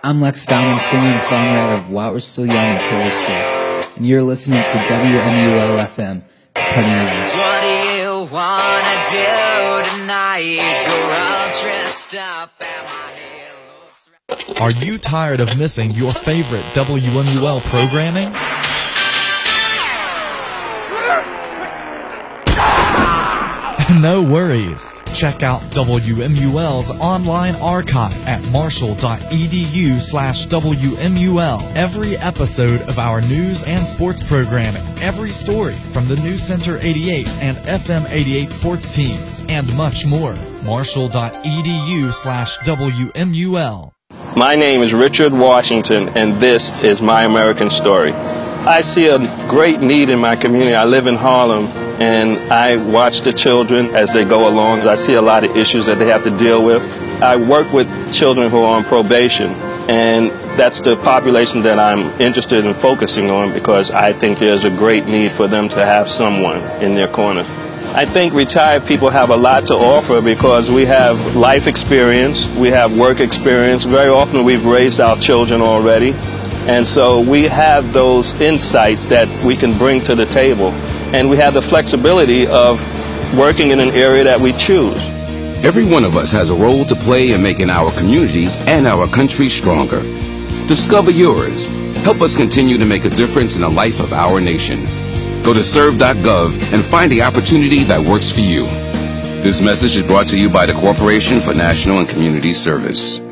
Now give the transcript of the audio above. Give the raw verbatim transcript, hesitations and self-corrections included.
I'm Lex Bauman, singer and songwriter of While We're Still Young and Taylor Swift, and you're listening to W M U L F M, The Cutting Edge. What do you wanna do tonight? You're all dressed up and my hair looks right. Are you tired of missing your favorite W M U L programming? No worries. Check out W M U L's online archive at marshall.edu slash WMUL. Every episode of our news and sports programming, every story from the News Center eighty-eight and F M eighty-eight sports teams, and much more. Marshall.edu slash WMUL. My name is Richard Washington, and this is My American Story. I see a great need in my community. I live in Harlem, and I watch the children as they go along. I see a lot of issues that they have to deal with. I work with children who are on probation, and that's the population that I'm interested in focusing on because I think there's a great need for them to have someone in their corner. I think retired people have a lot to offer because we have life experience, we have work experience. Very often we've raised our children already. And so we have those insights that we can bring to the table. And we have the flexibility of working in an area that we choose. Every one of us has a role to play in making our communities and our country stronger. Discover yours. Help us continue to make a difference in the life of our nation. Go to serve dot gov and find the opportunity that works for you. This message is brought to you by the Corporation for National and Community Service.